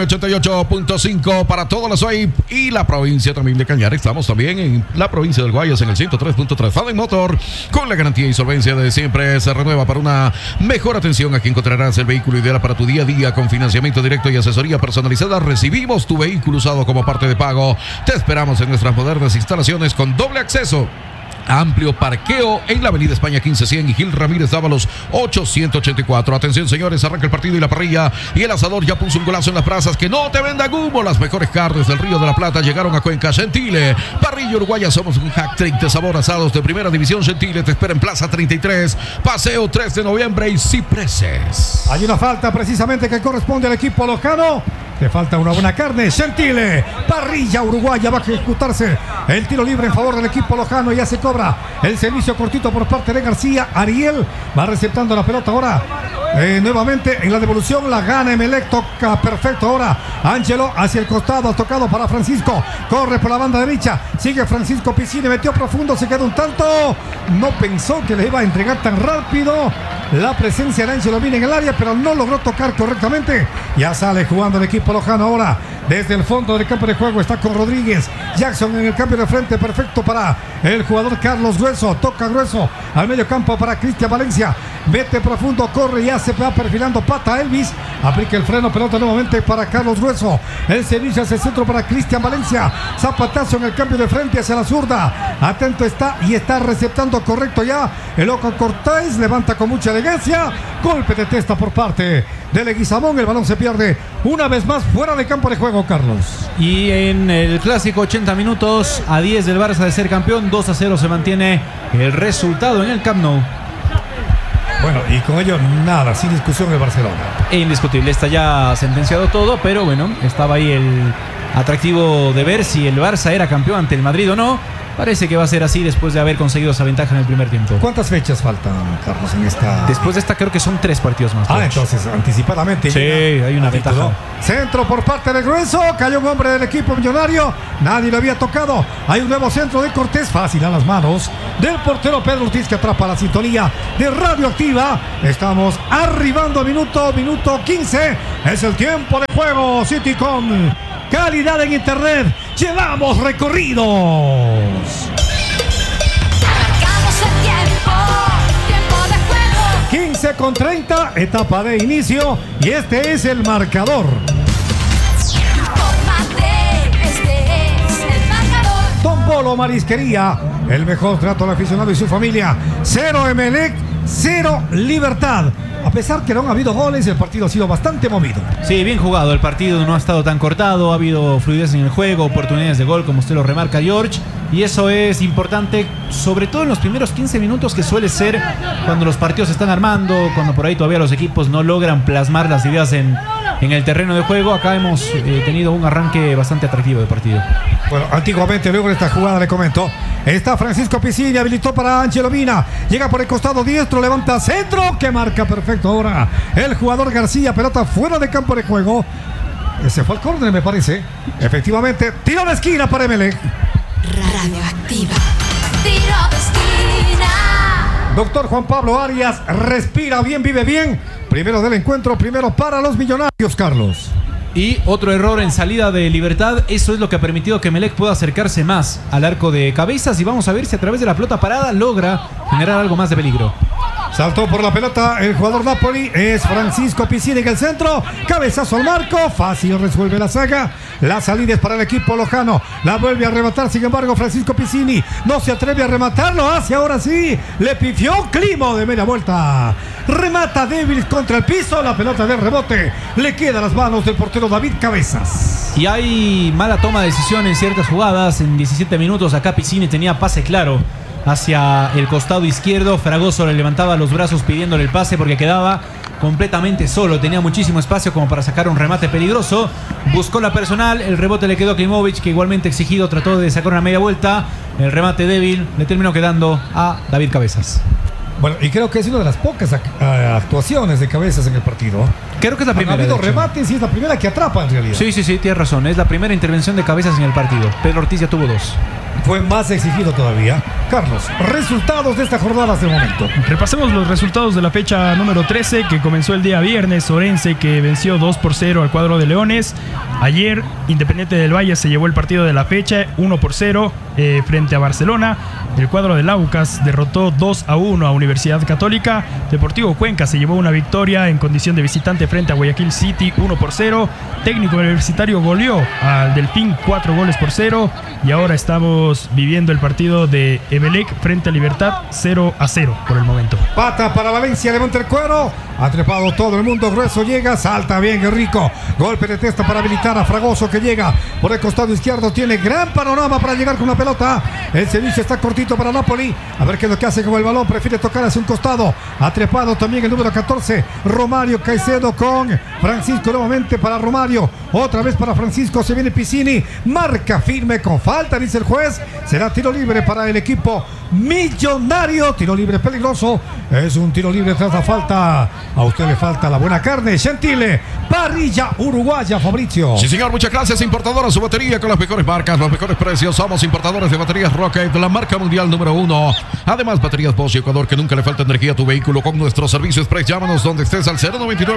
88.5 para toda la SOI y la provincia también de Cañar. Estamos también en la provincia del Guayas en el 103.3. Faden Motor con la garantía y solvencia de siempre. Se renueva para una mejor atención. Aquí encontrarás el vehículo ideal para tu día a día con financiamiento directo y asesoría personalizada. Recibimos tu vehículo usado como parte de pago. Te esperamos en nuestras modernas instalaciones con doble acceso. Amplio parqueo en la avenida España 1500 y Gil Ramírez Dávalos 884. Atención, señores, arranca el partido y la parrilla y el asador ya puso un golazo en las brasas. Que no te vendan humo. Las mejores carnes del Río de la Plata llegaron a Cuenca. Gentile, parrilla uruguaya, somos un hat-trick de sabor, asados de primera división. Gentile te espera en Plaza 33, Paseo 3 de noviembre y Cipreses. Hay una falta precisamente que corresponde al equipo lojano. Te falta una buena carne. Gentile, parrilla uruguaya, va a ejecutarse el tiro libre en favor del equipo lojano. Ya se cobra el servicio cortito por parte de García. Ariel va receptando la pelota ahora. Nuevamente en la devolución la gana Emelec. Toca perfecto ahora Ángelo hacia el costado. Tocado para Francisco. Corre por la banda derecha. Sigue Francisco Piccini. Metió profundo. Se queda un tanto. No pensó que le iba a entregar tan rápido. La presencia de Ángelo viene en el área, pero no logró tocar correctamente. Ya sale jugando el equipo lojano ahora. Desde el fondo del campo de juego está con Rodríguez. Jackson en el cambio de frente. Perfecto para el jugador Carlos Grueso. Toca Grueso al medio campo para Cristian Valencia. Mete profundo, corre, ya se va perfilando pata Elvis. Aplica el freno, pelota nuevamente para Carlos Grueso. El servicio hacia el centro para Cristian Valencia. Zapatazo en el cambio de frente hacia la zurda. Atento está y está receptando correcto ya. El Loco Cortés levanta con mucha elegancia. Golpe de testa por parte de Leguizamón. El balón se pierde una vez más fuera de campo de juego, Carlos. Y en el clásico 80 minutos a 10 del Barça de ser campeón, 2-0 se mantiene el resultado en el Camp Nou. Bueno, y con ello nada, sin discusión el Barcelona. Indiscutible, está ya sentenciado todo, pero bueno, estaba ahí el atractivo de ver si el Barça era campeón ante el Madrid o no. Parece que va a ser así después de haber conseguido esa ventaja en el primer tiempo. ¿Cuántas fechas faltan, Carlos, en esta? Después de esta creo que son 3 partidos más. Entonces anticipadamente. Sí, hay una ventaja. Centro por parte de Grueso. Cayó un hombre del equipo millonario. Nadie lo había tocado. Hay un nuevo centro de Cortés. Fácil a las manos del portero Pedro Ortiz, que atrapa la sintonía de Radioactiva. Estamos arribando a minuto 15. Es el tiempo de juego. Citycom. Calidad en internet. Llevamos recorridos. Marcamos el tiempo de juego. 15:30, etapa de inicio. Y este es el marcador. Infórmate, este es el marcador. Don Bolo Marisquería, el mejor trato al aficionado y su familia. 0 Emelec, 0 Libertad. A pesar que no han habido goles, el partido ha sido bastante movido. Sí, bien jugado. El partido no ha estado tan cortado. Ha habido fluidez en el juego, oportunidades de gol, como usted lo remarca, George. Y eso es importante, sobre todo en los primeros 15 minutos, que suele ser cuando los partidos se están armando, cuando por ahí todavía los equipos no logran plasmar las ideas en el terreno de juego. Acá hemos tenido un arranque bastante atractivo de partido. Bueno, antiguamente, luego de esta jugada le comento, está Francisco Piccini, habilitó para Ángelo Mina, llega por el costado diestro, levanta centro, que marca perfecto ahora el jugador García, pelota fuera de campo de juego. Ese fue el córner, me parece. Efectivamente, tiro de esquina para Emelec. Radioactiva. Tiro de esquina. Doctor Juan Pablo Arias, respira bien, vive bien. Primero del encuentro, primero para los millonarios, Carlos. Y otro error en salida de Libertad. Eso es lo que ha permitido que Emelec pueda acercarse más al arco de Cabezas. Y vamos a ver si a través de la pelota parada logra generar algo más de peligro. Saltó por la pelota el jugador Napoli. Es Francisco Piccini en el centro. Cabezazo al marco. Fácil resuelve la saga. La salida es para el equipo lojano. La vuelve a rematar. Sin embargo, Francisco Piccini no se atreve a rematarlo. Hace ahora sí. Le pifió Climo de media vuelta. Remata débil contra el piso. La pelota de rebote le queda a las manos del portero David Cabezas. Y hay mala toma de decisión en ciertas jugadas. En 17 minutos acá Piccini tenía pase claro hacia el costado izquierdo. Fragoso le levantaba los brazos pidiéndole el pase porque quedaba completamente solo. Tenía muchísimo espacio como para sacar un remate peligroso. Buscó la personal. El rebote le quedó a Klimovic, que igualmente exigido trató de sacar una media vuelta. El remate débil le terminó quedando a David Cabezas. Bueno, y creo que es una de las pocas actuaciones de Cabezas en el partido. Creo que es la primera. Ha habido de hecho. remates y es la primera que atrapa en realidad. Sí, tienes razón. Es la primera intervención de Cabezas en el partido. Pedro Ortiz ya tuvo 2. Fue más exigido todavía. Carlos, resultados de esta jornada hasta el momento. Repasemos los resultados de la fecha número 13 que comenzó el día viernes. Orense que venció 2-0 al cuadro de Leones. Ayer Independiente del Valle se llevó el partido de la fecha 1-0 frente a Barcelona. El cuadro del Aucas derrotó 2-1 a Universidad Católica. Deportivo Cuenca se llevó una victoria en condición de visitante frente a Guayaquil City 1-0. Técnico Universitario goleó al Delfín 4-0. Y ahora estamos viviendo el partido de Emelec frente a Libertad 0-0 por el momento. Pata para Valencia, levanta el cuero. Ha trepado todo el mundo, grueso llega, salta bien Rico. Golpe de testa para habilitar a Fragoso que llega por el costado izquierdo. Tiene gran panorama para llegar con la pelota. El servicio está cortito para Napoli. A ver qué es lo que hace con el balón. Prefiere tocar hacia un costado. Ha trepado también el número 14, Romario Caicedo con Francisco nuevamente para Romario. Otra vez para Francisco, se viene Piccini. Marca firme con falta, dice el juez. Será tiro libre para el equipo millonario. Tiro libre peligroso. Es un tiro libre tras la falta. A usted le falta la buena carne. Gentile, parrilla uruguaya, Fabricio. Sí, señor, muchas gracias. Importadora su batería con las mejores marcas, los mejores precios. Somos importadores de baterías Rocket, la marca mundial número 1. Además, baterías Bosch y Ecuador, que nunca le falta energía a tu vehículo con nuestro servicio express. Llámanos donde estés al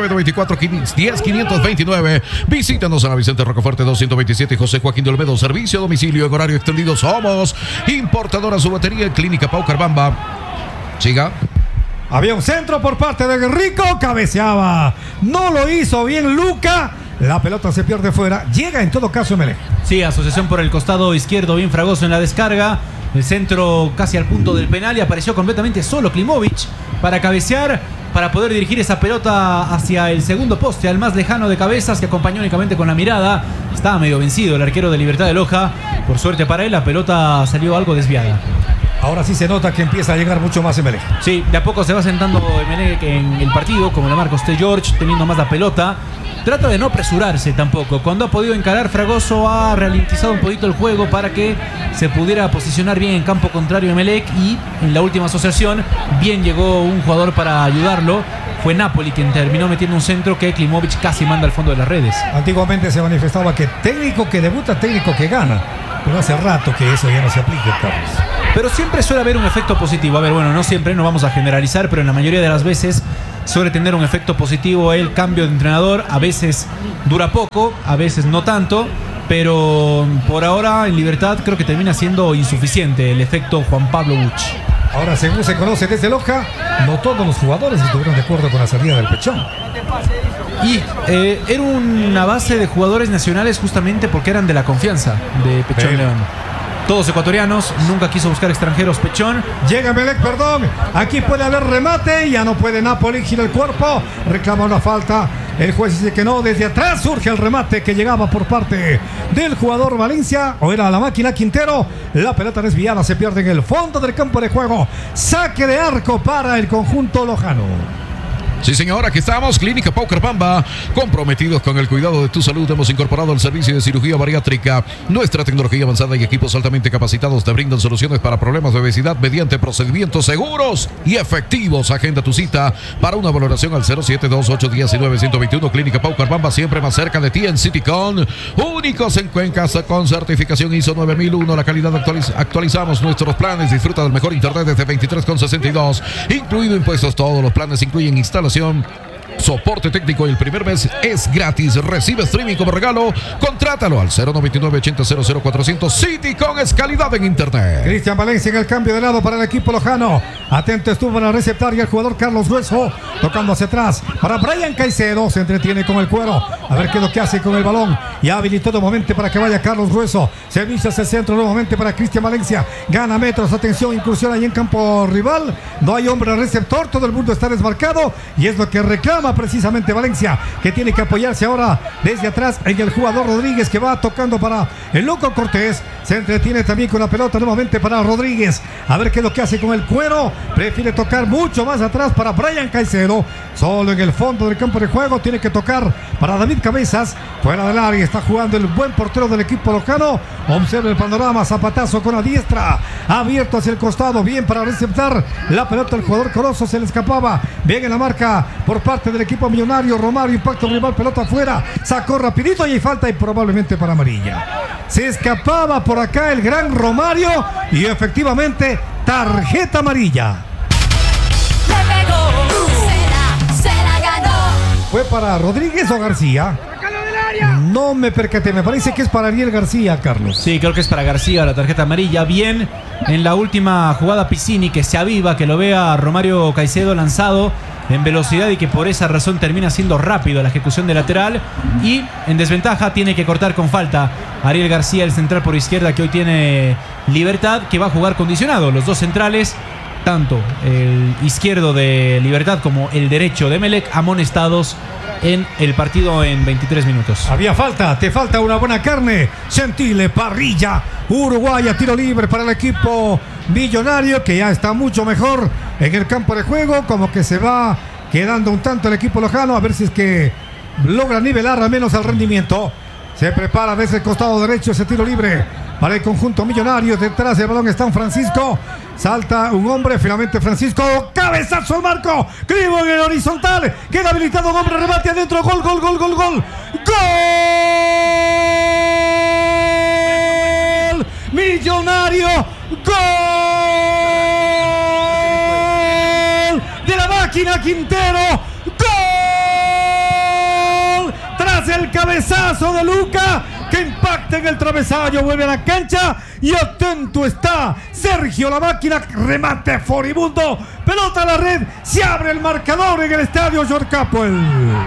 099-94-10-529. Visítanos en la Vicente Rocafuerte 227 y José Joaquín de Olmedo. Servicio a domicilio en horario extendido. Somos importadora su batería en Clínica Pau Carbamba. Siga. Había un centro por parte de Rico, cabeceaba. No lo hizo bien Luca. La pelota se pierde fuera. Llega en todo caso Emelec. Sí, asociación por el costado izquierdo, bien Fragoso en la descarga. El centro casi al punto del penal y apareció completamente solo Klimovic para cabecear, para poder dirigir esa pelota hacia el segundo poste, al más lejano de Cabezas, que acompañó únicamente con la mirada. Estaba medio vencido el arquero de Libertad de Loja. Por suerte para él, la pelota salió algo desviada. Ahora sí se nota que empieza a llegar mucho más Emelec. Sí, de a poco se va sentando Emelec en el partido, como la marca usted George, teniendo más la pelota. Trata de no apresurarse tampoco. Cuando ha podido encarar, Fragoso ha ralentizado un poquito el juego para que se pudiera posicionar bien en campo contrario Emelec. Y en la última asociación, bien llegó un jugador para ayudarlo. Fue Napoli quien terminó metiendo un centro que Klimovic casi manda al fondo de las redes. Antiguamente se manifestaba que técnico que debuta, técnico que gana. Pero hace rato que eso ya no se aplica, Carlos. Pero siempre suele haber un efecto positivo. A ver, bueno, no siempre, no vamos a generalizar, pero en la mayoría de las veces suele tener un efecto positivo el cambio de entrenador. A veces dura poco, a veces no tanto, pero por ahora en Libertad creo que termina siendo insuficiente el efecto Juan Pablo Buch. Ahora, según se conoce desde Loja, no todos los jugadores estuvieron de acuerdo con la salida del Pechón. Y era una base de jugadores nacionales justamente porque eran de la confianza de Pechón León. Todos ecuatorianos, nunca quiso buscar extranjeros Pechón. Llega Emelec, perdón. Aquí puede haber remate. Ya no puede Napoli, gira el cuerpo. Reclama una falta. El juez dice que no. Desde atrás surge el remate que llegaba por parte del jugador Valencia. O era la máquina Quintero. La pelota desviada se pierde en el fondo del campo de juego. Saque de arco para el conjunto lojano. Sí, señor, aquí estamos, Clínica Pau Carbamba, comprometidos con el cuidado de tu salud. Hemos incorporado el servicio de cirugía bariátrica. Nuestra tecnología avanzada y equipos altamente capacitados te brindan soluciones para problemas de obesidad mediante procedimientos seguros y efectivos. Agenda tu cita para una valoración al 072811921. Clínica Pau Carbamba, siempre más cerca de ti en CityCon. Únicos en Cuencas con certificación ISO 9001. La calidad actualizamos nuestros planes. Disfruta del mejor internet desde 23,62. Incluido impuestos. Todos los planes incluyen instalación soporte técnico y el primer mes es gratis. Recibe streaming como regalo. Contrátalo al 099-80-00400. City con es calidad en internet. Cristian Valencia en el cambio de lado para el equipo lojano. Atento estuvo para receptar y el jugador Carlos Hueso tocando hacia atrás para Brian Caicedo. Se entretiene con el cuero. A ver qué es lo que hace con el balón. Y habilitó nuevamente para que vaya Carlos Hueso. Servicio hacia el centro nuevamente para Cristian Valencia. Gana metros. Atención, incursión ahí en campo rival. No hay hombre receptor. Todo el mundo está desmarcado. Y es lo que reclama precisamente Valencia, que tiene que apoyarse ahora desde atrás en el jugador Rodríguez, que va tocando para el loco Cortés. Se entretiene también con la pelota nuevamente para Rodríguez. A ver qué es lo que hace con el cuero. Prefiere tocar mucho más atrás para Brian Caicedo. Solo en el fondo del campo de juego tiene que tocar para David Cabezas. Fuera del área está jugando el buen portero del equipo lojano. Observa el panorama. Zapatazo con la diestra. Abierto hacia el costado. Bien para receptar la pelota. El jugador Corozo se le escapaba. Bien en la marca por parte del equipo millonario. Romario, impacto rival, pelota afuera. Sacó rapidito y hay falta y probablemente para amarilla. Se escapaba por acá el gran Romario y efectivamente tarjeta amarilla. Le pegó, se la ganó. ¿Fue para Rodríguez o García? No me percaté, me parece que es para Ariel García, Carlos. Sí, creo que es para García la tarjeta amarilla. Bien, en la última jugada Piscini, que se aviva, que lo vea Romario Caicedo lanzado en velocidad y que por esa razón termina siendo rápido la ejecución de lateral. Y en desventaja tiene que cortar con falta Ariel García, el central por izquierda, que hoy tiene Libertad, que va a jugar condicionado. Los dos centrales, tanto el izquierdo de Libertad como el derecho de Emelec, amonestados en el partido en 23 minutos. Había falta, te falta una buena carne. Gentile, parrilla, Uruguay a tiro libre para el equipo millonario, que ya está mucho mejor en el campo de juego. Como que se va quedando un tanto el equipo lojano, a ver si es que logra nivelar al menos el rendimiento. Se prepara desde el costado derecho ese tiro libre para el conjunto millonario. Detrás del balón está un Francisco. Salta un hombre, finalmente Francisco. Cabezazo al marco. Climo en el horizontal. Queda habilitado un hombre, remate adentro. Gol, gol, gol, gol, gol. ¡Gol! Millonario. ¡Gol! De la máquina Quintero. ¡Gol! Tras el cabezazo de Luca, que impacta en el travesaño, vuelve a la cancha y atento está Sergio la máquina, remate furibundo, pelota a la red, se abre el marcador en el estadio George Capwell.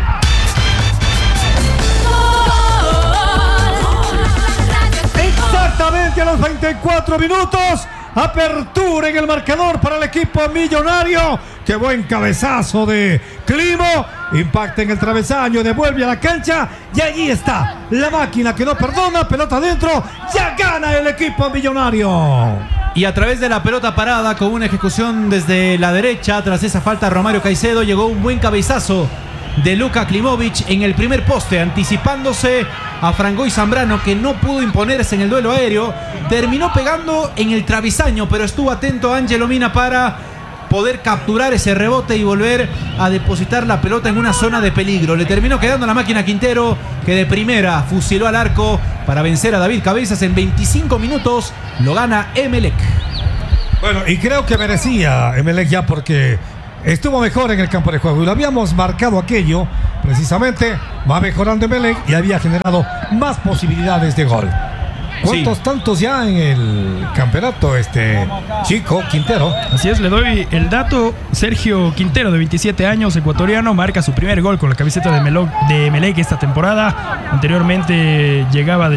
Exactamente a los 24 minutos, apertura en el marcador para el equipo millonario. Qué buen cabezazo de Climo, impacta en el travesaño, devuelve a la cancha y allí está la máquina que no perdona, pelota adentro, ya gana el equipo millonario. Y a través de la pelota parada, con una ejecución desde la derecha, tras esa falta Romario Caicedo, llegó un buen cabezazo de Luka Klimovic en el primer poste, anticipándose a Frangoy Zambrano, que no pudo imponerse en el duelo aéreo. Terminó pegando en el travesaño, pero estuvo atento Ángelo Mina para poder capturar ese rebote y volver a depositar la pelota en una zona de peligro. Le terminó quedando la máquina Quintero, que de primera fusiló al arco para vencer a David Cabezas en 25 minutos. Lo gana Emelec. Bueno, y creo que merecía Emelec ya, porque estuvo mejor en el campo de juego y lo habíamos marcado aquello. Precisamente va mejorando Emelec y había generado más posibilidades de gol. ¿Cuántos tantos ya en el campeonato chico Quintero? Así es, le doy el dato. Sergio Quintero, de 27 años, ecuatoriano, marca su primer gol con la camiseta de Emelec esta temporada. Anteriormente llegaba de